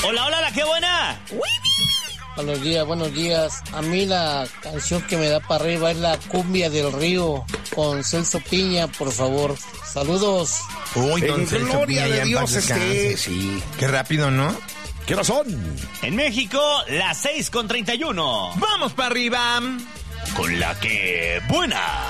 Hola, hola, la que buena. Buenos días. A mí la canción que me da para arriba es la Cumbia del Río con Celso Piña, por favor. Saludos. Uy, don Celso gloria Piña, de ya en Dios paz descanse. sí. Qué rápido, ¿no? ¿Qué horas son? En México, las 6:31. ¡Vamos para arriba! Con la que buena.